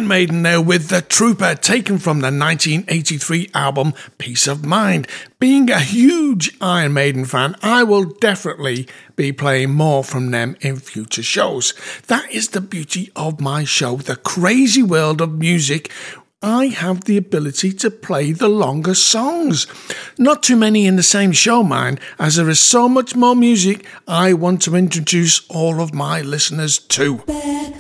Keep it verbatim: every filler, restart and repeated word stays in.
Iron Maiden there with The Trooper, taken from the nineteen eighty-three album Peace of Mind. Being a huge Iron Maiden fan, I will definitely be playing more from them in future shows. That is the beauty of my show, the crazy world of music. I have the ability to play the longer songs. Not too many in the same show, mind, as there is so much more music I want to introduce all of my listeners to.